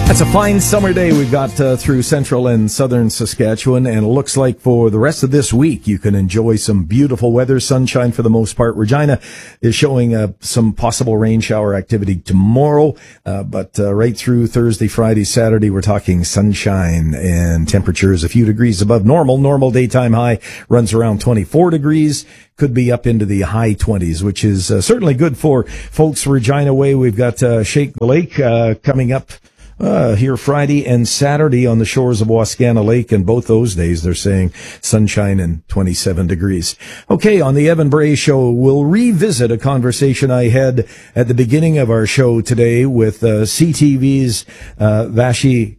It's a fine summer day we've got through central and southern Saskatchewan, and it looks like for the rest of this week you can enjoy some beautiful weather, sunshine for the most part. Regina is showing some possible rain shower activity tomorrow, but right through Thursday, Friday, Saturday, we're talking sunshine and temperatures a few degrees above normal. Normal daytime high runs around 24 degrees. Could be up into the high 20s, which is certainly good for folks Regina way. We've got Shake the Lake coming up here Friday and Saturday on the shores of Wascana Lake, and both those days they're saying sunshine and 27 degrees. Okay, on the Evan Bray Show, we'll revisit a conversation I had at the beginning of our show today with CTV's Vassy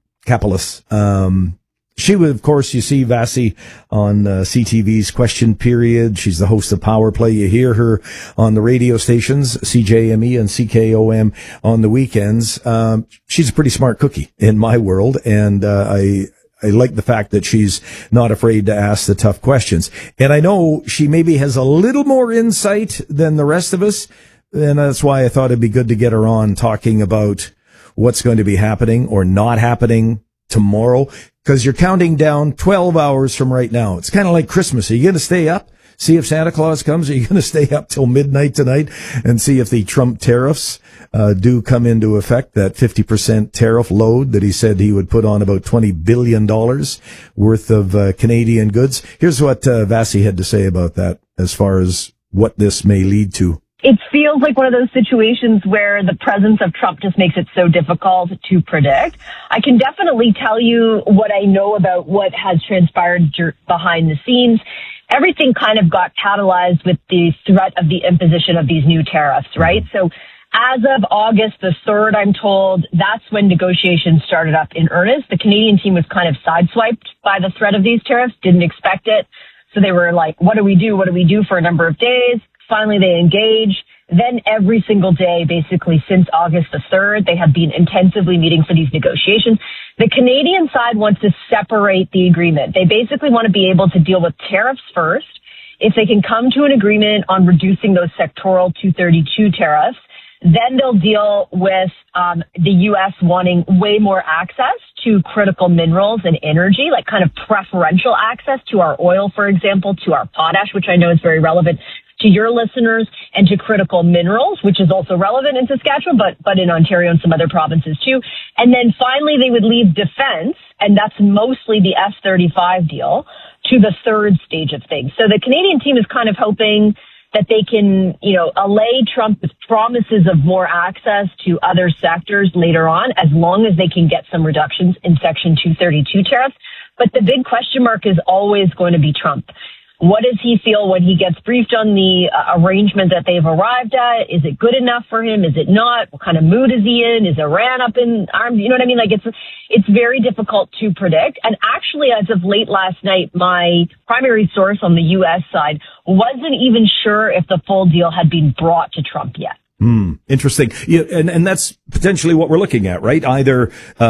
Kapelos. She would, of course, you see Vassy on CTV's Question Period. She's the host of Power Play. You hear her on the radio stations, CJME and CKOM on the weekends. She's a pretty smart cookie in my world, and I like the fact that she's not afraid to ask the tough questions. And I know she maybe has a little more insight than the rest of us, and that's why I thought it'd be good to get her on talking about what's going to be happening or not happening tomorrow, because you're counting down 12 hours from right now. It's kind of like Christmas. Are you going to stay up, see if Santa Claus comes? Are you going to stay up till midnight tonight and see if the Trump tariffs do come into effect, that 50% tariff load that he said he would put on about $20 billion worth of Canadian goods? Here's what Vassy had to say about that as far as what this may lead to. It feels like one of those situations where the presence of Trump just makes it so difficult to predict. I can definitely tell you what I know about what has transpired behind the scenes. Everything kind of got catalyzed with the threat of the imposition of these new tariffs, right? So as of August the 3rd, I'm told, that's when negotiations started up in earnest. The Canadian team was kind of sideswiped by the threat of these tariffs, didn't expect it. So they were like, what do we do? What do we do for a number of days? Finally, they engage. Then every single day, basically since August the 3rd, they have been intensively meeting for these negotiations. The Canadian side wants to separate the agreement. They basically want to be able to deal with tariffs first. If they can come to an agreement on reducing those sectoral 232 tariffs, then they'll deal with the U.S. wanting way more access to critical minerals and energy, like kind of preferential access to our oil, for example, to our potash, which I know is very relevant to your listeners, and to critical minerals, which is also relevant in Saskatchewan, but in Ontario and some other provinces too. And then finally, they would leave defense, and that's mostly the F-35 deal, to the third stage of things. So the Canadian team is kind of hoping that they can, allay Trump with promises of more access to other sectors later on, as long as they can get some reductions in Section 232 tariffs. But the big question mark is always going to be Trump. What does he feel when he gets briefed on the arrangement that they've arrived at? Is it good enough for him? Is it not? What kind of mood is he in? Is Iran up in arms? You know what I mean? Like it's very difficult to predict. And actually, as of late last night, my primary source on the U.S. side wasn't even sure if the full deal had been brought to Trump yet. Interesting. Yeah, and that's potentially what we're looking at, right? Either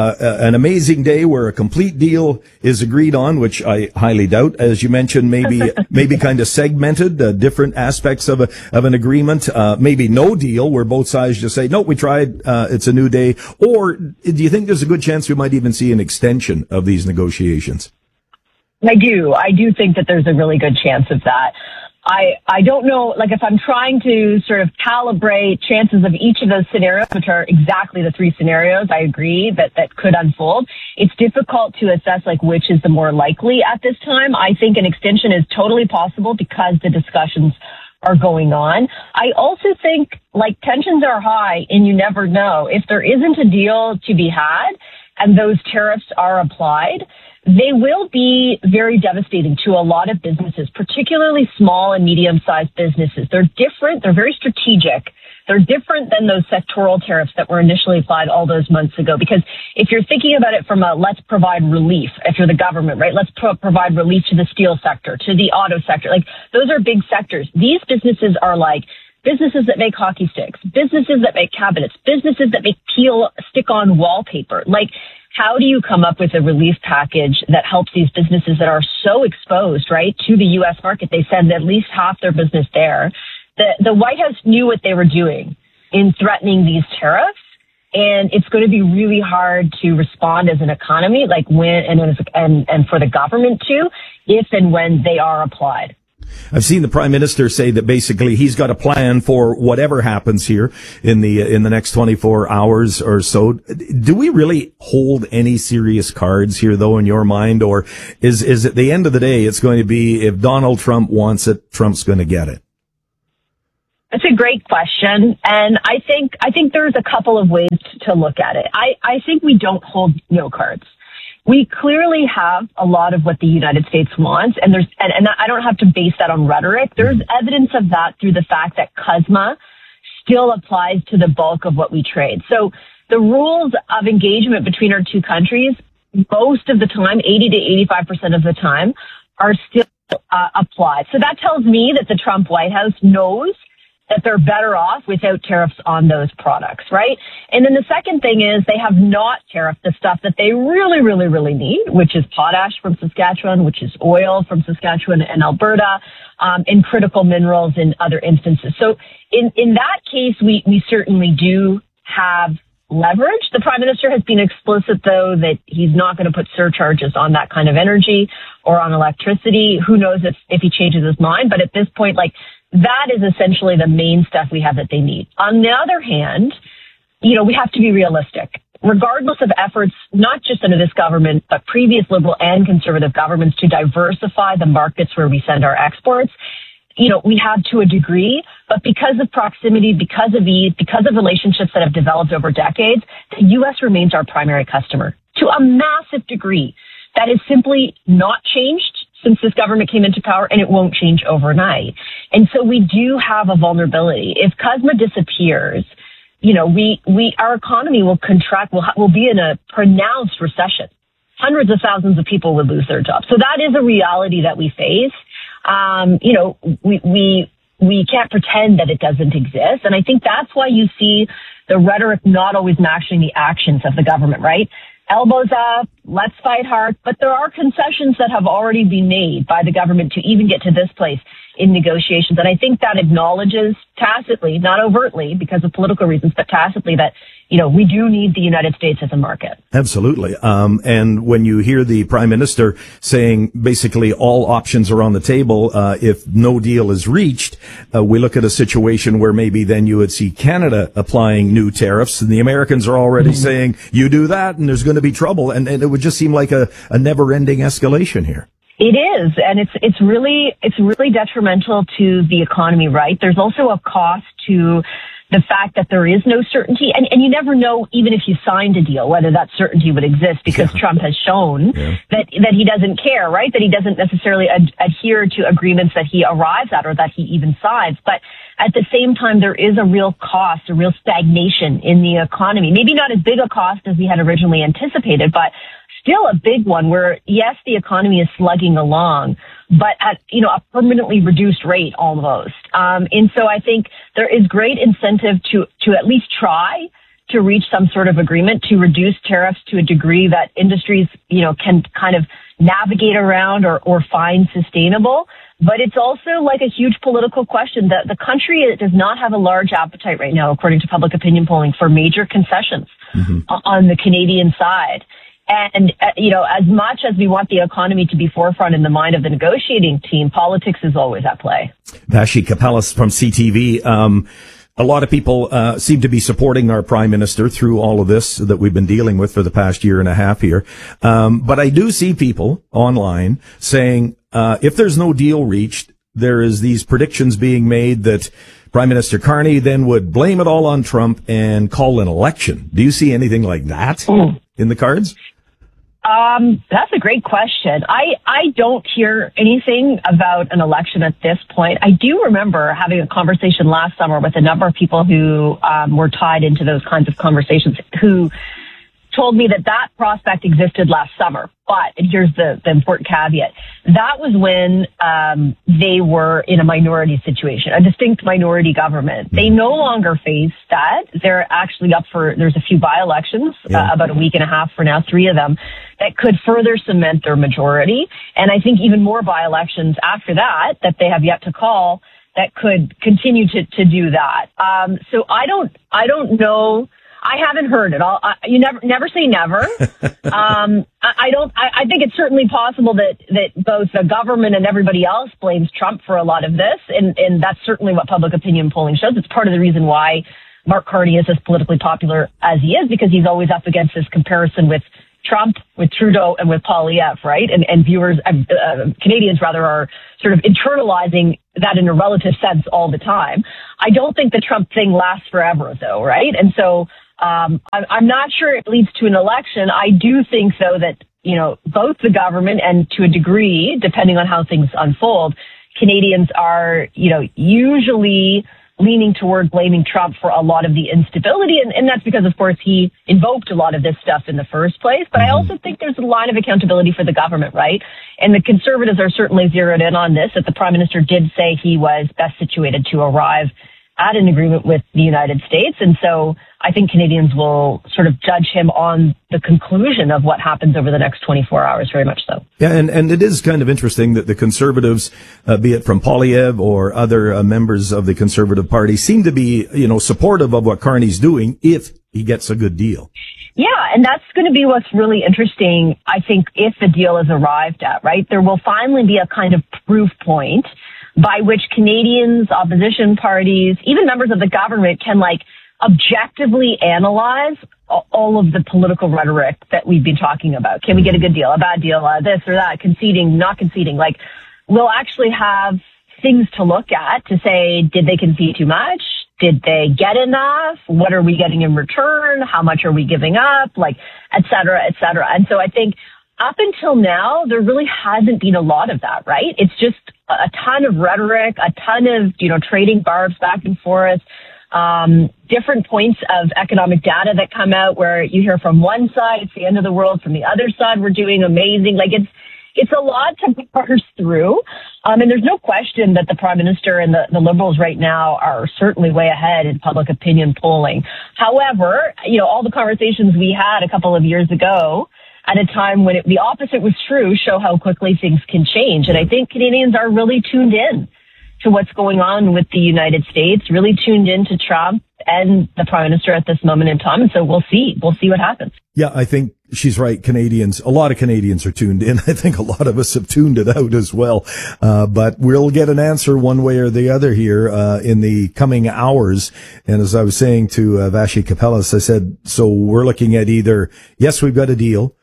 an amazing day where a complete deal is agreed on, which I highly doubt, as you mentioned, maybe kind of segmented, different aspects of an agreement, maybe no deal where both sides just say, no, we tried, it's a new day. Or do you think there's a good chance we might even see an extension of these negotiations? I do think that there's a really good chance of that. I don't know, like if I'm trying to sort of calibrate chances of each of those scenarios, which are exactly the three scenarios, I agree that could unfold. It's difficult to assess like which is the more likely at this time. I think an extension is totally possible because the discussions are going on. I also think like tensions are high and you never know. If there isn't a deal to be had and those tariffs are applied, they will be very devastating to a lot of businesses, particularly small and medium-sized businesses. They're different. They're very strategic. They're different than those sectoral tariffs that were initially applied all those months ago. Because if you're thinking about it from a let's provide relief, if you're the government, right, let's provide relief to the steel sector, to the auto sector. Like those are big sectors. These businesses are like businesses that make hockey sticks, businesses that make cabinets, businesses that make stick-on wallpaper. Like, how do you come up with a relief package that helps these businesses that are so exposed, right, to the U.S. market? They send at least half their business there. The White House knew what they were doing in threatening these tariffs. And it's going to be really hard to respond as an economy, like when and for the government to, if and when they are applied. I've seen the Prime Minister say that basically he's got a plan for whatever happens here in the next 24 hours or so. Do we really hold any serious cards here, though, in your mind, or is at the end of the day it's going to be if Donald Trump wants it, Trump's going to get it? That's a great question, and I think there's a couple of ways to look at it. I think we don't hold no cards. We clearly have a lot of what the United States wants, and I don't have to base that on rhetoric. There's evidence of that through the fact that CUSMA still applies to the bulk of what we trade. So the rules of engagement between our two countries, most of the time, 80 to 85% of the time, are still applied. So that tells me that the Trump White House knows that they're better off without tariffs on those products, right? And then the second thing is they have not tariffed the stuff that they really, really, really need, which is potash from Saskatchewan, which is oil from Saskatchewan and Alberta, and critical minerals in other instances. So in that case, we certainly do have leverage. The Prime Minister has been explicit, though, that he's not going to put surcharges on that kind of energy or on electricity. Who knows if he changes his mind? But at this point, that is essentially the main stuff we have that they need. On the other hand, we have to be realistic. Regardless of efforts, not just under this government, but previous Liberal and Conservative governments to diversify the markets where we send our exports, we have to a degree, but because of proximity, because of ease, because of relationships that have developed over decades, the U.S. remains our primary customer to a massive degree. That is simply not changed since this government came into power, and it won't change overnight. And so we do have a vulnerability. If CUSMA disappears, our economy will contract, will be in a pronounced recession. Hundreds of thousands of people would lose their jobs. So that is a reality that we face. We can't pretend that it doesn't exist. And I think that's why you see the rhetoric not always matching the actions of the government, right? Elbows up, let's fight hard. But there are concessions that have already been made by the government to even get to this place in negotiations. And I think that acknowledges tacitly, not overtly because of political reasons, but tacitly that, we do need the United States as a market. Absolutely. And when you hear the Prime Minister saying basically all options are on the table, if no deal is reached, we look at a situation where maybe then you would see Canada applying new tariffs, and the Americans are already saying, you do that and there's going to be trouble. And it would just seem like a never-ending escalation here. It is, and it's really detrimental to the economy, right? There's also a cost to the fact that there is no certainty, and you never know, even if you signed a deal, whether that certainty would exist, because Trump has shown that he doesn't care, right? That he doesn't necessarily adhere to agreements that he arrives at or that he even signs. But at the same time, there is a real cost, a real stagnation in the economy. Maybe not as big a cost as we had originally anticipated, but still a big one where, yes, the economy is slugging along, but at, a permanently reduced rate almost. And so I think there is great incentive to at least try to reach some sort of agreement to reduce tariffs to a degree that industries, can kind of navigate around or find sustainable. But it's also like a huge political question that the country does not have a large appetite right now, according to public opinion polling, for major concessions on the Canadian side. And, as much as we want the economy to be forefront in the mind of the negotiating team, politics is always at play. Vassy Kapelas from CTV. A lot of people seem to be supporting our Prime Minister through all of this that we've been dealing with for the past year and a half here. But I do see people online saying, if there's no deal reached, there is these predictions being made that Prime Minister Carney then would blame it all on Trump and call an election. Do you see anything like that in the cards? That's a great question. I don't hear anything about an election at this point. I do remember having a conversation last summer with a number of people who were tied into those kinds of conversations who told me that prospect existed last summer. But, and here's the important caveat, that was when they were in a minority situation, a distinct minority government. They no longer face that. They're actually there's a few by-elections, about a week and a half for now, 3 of them, that could further cement their majority. And I think even more by-elections after that they have yet to call that could continue to do that. So I don't know. I haven't heard it. You never say never. I think it's certainly possible that both the government and everybody else blames Trump for a lot of this. And that's certainly what public opinion polling shows. It's part of the reason why Mark Carney is as politically popular as he is, because he's always up against this comparison with Trump, with Trudeau, and with Poilievre, right? And viewers, Canadians rather, are sort of internalizing that in a relative sense all the time. I don't think the Trump thing lasts forever, though, right? And so I'm not sure it leads to an election. I do think, though, that, both the government and to a degree, depending on how things unfold, Canadians are, usually leaning toward blaming Trump for a lot of the instability. And that's because, of course, he invoked a lot of this stuff in the first place. But I also think there's a line of accountability for the government, right? And the Conservatives are certainly zeroed in on this, that the Prime Minister did say he was best situated to arrive at an agreement with the United States. And so I think Canadians will sort of judge him on the conclusion of what happens over the next 24 hours, very much so. Yeah, and it is kind of interesting that the Conservatives, be it from Poilievre or other members of the Conservative Party, seem to be, supportive of what Carney's doing if he gets a good deal. Yeah, and that's going to be what's really interesting, I think, if the deal is arrived at, right? There will finally be a kind of proof point by which Canadians, opposition parties, even members of the government can objectively analyze all of the political rhetoric that we've been talking about. Can we get a good deal, a bad deal, this or that, conceding, not conceding? We'll actually have things to look at to say, did they concede too much? Did they get enough? What are we getting in return? How much are we giving up? Et cetera, et cetera. And so I think up until now, there really hasn't been a lot of that, right? It's just a ton of rhetoric, a ton of, trading barbs back and forth, different points of economic data that come out where you hear from one side, it's the end of the world. From the other side, we're doing amazing. It's a lot to parse through. And there's no question that the Prime Minister and the Liberals right now are certainly way ahead in public opinion polling. However, all the conversations we had a couple of years ago at a time when the opposite was true show how quickly things can change. And I think Canadians are really tuned in to what's going on with the United States, really tuned in to Trump and the Prime Minister at this moment in time. And so we'll see what happens. Yeah, I think she's right. A lot of Canadians are tuned in. I think a lot of us have tuned it out as well. But we'll get an answer one way or the other here, in the coming hours. And as I was saying to Vassy Kapelas, I said, so we're looking at either, yes, we've got a deal,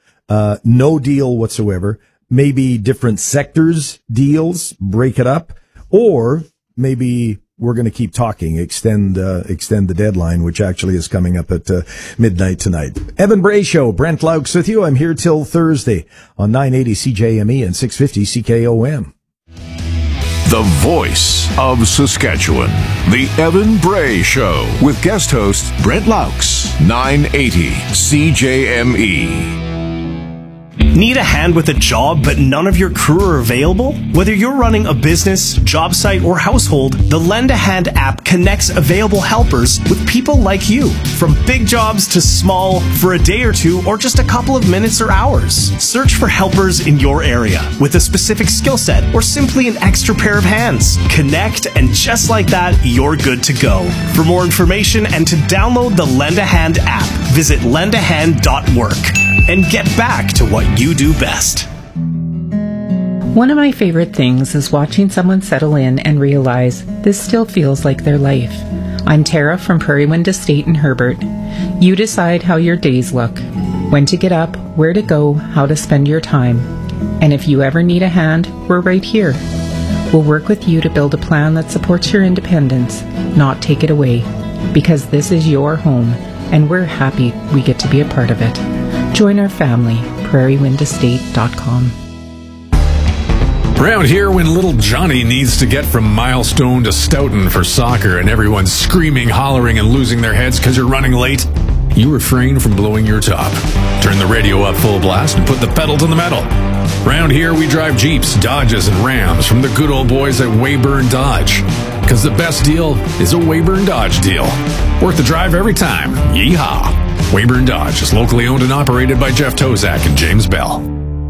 no deal whatsoever, maybe different sectors deals, break it up, or maybe we're going to keep talking, extend the deadline, which actually is coming up at midnight tonight. Evan Bray Show, Brent Laux with you. I'm here till Thursday on 980 CJME and 650 CKOM. The voice of Saskatchewan, The Evan Bray Show, with guest host Brent Laux, 980 CJME. Need a hand with a job, but none of your crew are available? Whether you're running a business, job site, or household, the Lend a Hand app connects available helpers with people like you. From big jobs to small, for a day or two, or just a couple of minutes or hours. Search for helpers in your area with a specific skill set or simply an extra pair of hands. Connect, and just like that, you're good to go. For more information and to download the Lend a Hand app, visit lendahand.work. And get back to what you do best. One of my favorite things is watching someone settle in and realize this still feels like their life. I'm Tara from Prairie Wind Estate in Herbert. You decide how your days look, when to get up, where to go, how to spend your time. And if you ever need a hand, we're right here. We'll work with you to build a plan that supports your independence, not take it away. Because this is your home, and we're happy we get to be a part of it. Join our family, prairiewindestate.com. Around here, when little Johnny needs to get from Milestone to Stoughton for soccer and everyone's screaming, hollering, and losing their heads because you're running late, you refrain from blowing your top. Turn the radio up full blast and put the pedal to the metal. Around here, we drive Jeeps, Dodges, and Rams from the good old boys at Weyburn Dodge. Because the best deal is a Weyburn Dodge deal. Worth the drive every time. Yeehaw! Weyburn Dodge is locally owned and operated by Jeff Tozak and James Bell.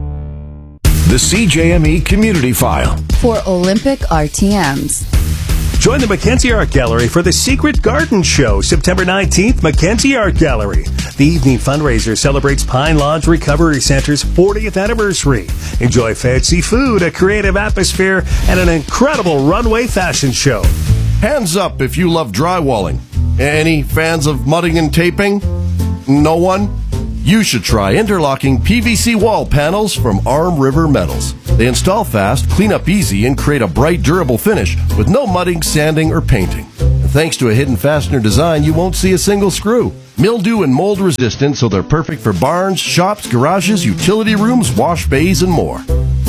The CJME Community File. For Olympic RTMs. Join the Mackenzie Art Gallery for the Secret Garden Show, September 19th, Mackenzie Art Gallery. The evening fundraiser celebrates Pine Lodge Recovery Center's 40th anniversary. Enjoy fancy food, a creative atmosphere, and an incredible runway fashion show. Hands up if you love drywalling. Any fans of mudding and taping? No one? You should try interlocking PVC wall panels from Arm River Metals. They install fast, clean up easy, and create a bright, durable finish with no mudding, sanding, or painting. And thanks to a hidden fastener design, you won't see a single screw. Mildew and mold resistant, so they're perfect for barns, shops, garages, utility rooms, wash bays, and more.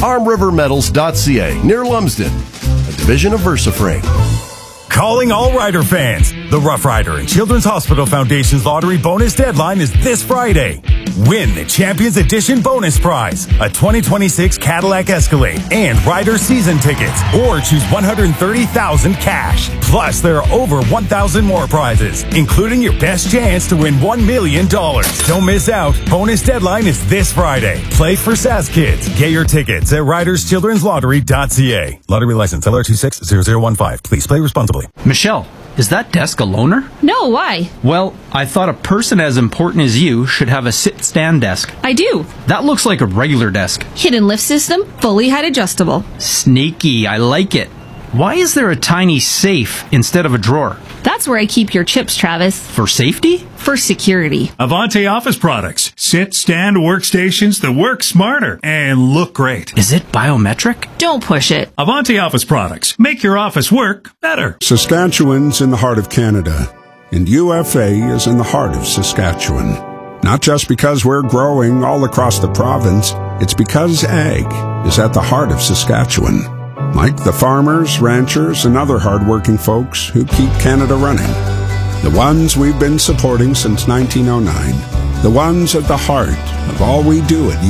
ArmRiverMetals.ca, near Lumsden, a division of VersaFrame. Calling all Rider fans. The Rough Rider and Children's Hospital Foundation's lottery bonus deadline is this Friday. Win the Champions Edition bonus prize, a 2026 Cadillac Escalade and Rider season tickets, or choose $130,000 cash. Plus, there are over 1,000 more prizes, including your best chance to win $1 million. Don't miss out. Bonus deadline is this Friday. Play for SAS Kids. Get your tickets at riderschildrenslottery.ca. Lottery license LR260015. Please play responsibly. Michelle, is that desk a loaner? No, why? Well, I thought a person as important as you should have a sit-stand desk. I do. That looks like a regular desk. Hidden lift system, fully height adjustable. Sneaky, I like it. Why is there a tiny safe instead of a drawer? That's where I keep your chips, Travis. For safety? For security. Avante Office products. Sit, stand workstations that work smarter and look great. Is it biometric? Don't push it. Avante Office products. Make your office work better. Saskatchewan's in the heart of Canada, and UFA is in the heart of Saskatchewan. Not just because we're growing all across the province, it's because ag is at the heart of Saskatchewan. Like the farmers, ranchers, and other hard-working folks who keep Canada running. The ones we've been supporting since 1909. The ones at the heart of all we do at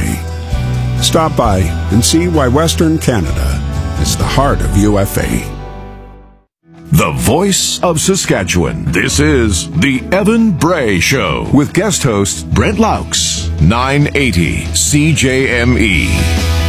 UFA. Stop by and see why Western Canada is the heart of UFA. The voice of Saskatchewan. This is The Evan Bray Show with guest host Brent Laux, 980 CJME.